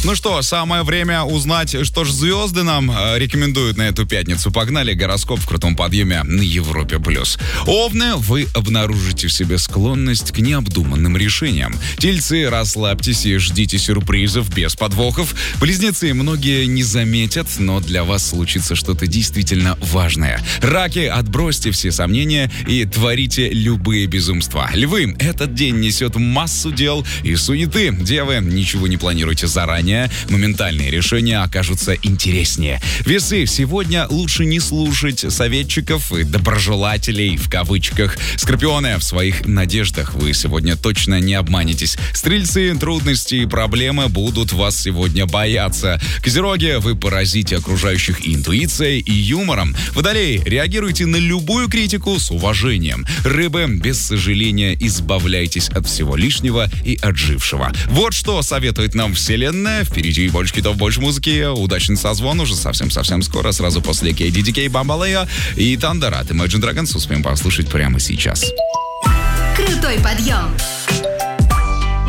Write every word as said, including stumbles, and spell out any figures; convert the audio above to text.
Ну что, самое время узнать, что ж звезды нам э, рекомендуют на эту пятницу. Погнали, гороскоп в крутом подъеме на Европе+. Овны, вы обнаружите в себе склонность к необдуманным решениям. Тельцы, расслабьтесь и ждите сюрпризов без подвохов. Близнецы, многие не заметят, но для вас случится что-то действительно важное. Раки, отбросьте все сомнения и творите любые безумства. Львы, этот день несет массу дел и суеты. Девы, ничего не планируйте заранее. Моментальные решения окажутся интереснее. Весы, сегодня лучше не слушать советчиков и доброжелателей в кавычках. Скорпионы, в своих надеждах вы сегодня точно не обманетесь. Стрельцы, трудности и проблемы будут вас сегодня бояться. Козероги, вы поразите окружающих интуицией и юмором. Водолеи, реагируйте на любую критику с уважением. Рыбы, без сожаления избавляйтесь от всего лишнего и отжившего. Вот что советует нам Вселенная. Впереди больше хитов, больше музыки. Удачный созвон уже совсем-совсем скоро, сразу после кей ди ди кей, Бамбалея и Thunder от Imagine Dragons. Успеем послушать прямо сейчас. Крутой подъем.